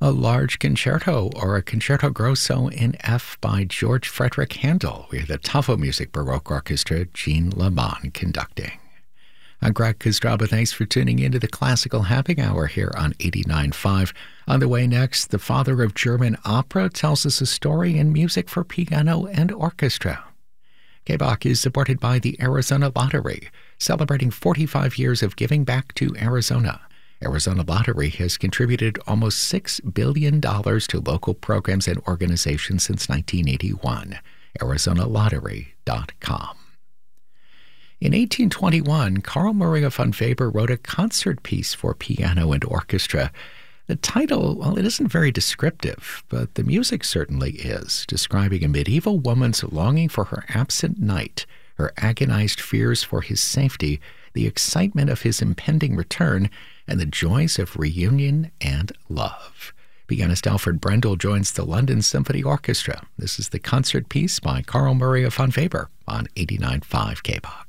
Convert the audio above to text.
a large concerto or a concerto grosso in F by George Frederick Handel with the Tafel Music Baroque Orchestra, Jean Laman conducting. I'm Greg Kostraba. Thanks for tuning into the Classical Happy Hour here on 89.5. On the way next, the father of German opera tells us a story in music for piano and orchestra. KBAQ is supported by the Arizona Lottery, celebrating 45 years of giving back to Arizona. Arizona Lottery has contributed almost $6 billion to local programs and organizations since 1981. ArizonaLottery.com. In 1821, Carl Maria von Weber wrote a concert piece for piano and orchestra. The title, well, it isn't very descriptive, but the music certainly is, describing a medieval woman's longing for her absent knight, her agonized fears for his safety, the excitement of his impending return, and the joys of reunion and love. Pianist Alfred Brendel joins the London Symphony Orchestra. This is the concert piece by Carl Maria von Weber on 89.5 KBAQ.